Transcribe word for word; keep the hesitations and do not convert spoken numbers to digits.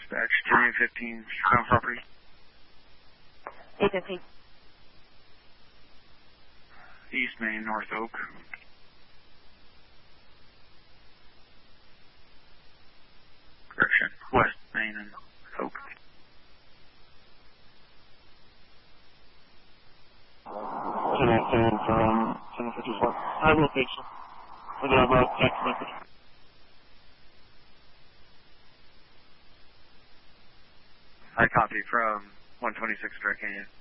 Dispatch, three fifteen, Crown property. eight fifteen. East Main, North Oak. Correction, West Main and Oak. ten eighteen from seven fifty-four. High location. We have a text message. I copy from one twenty-six Direct Canyon.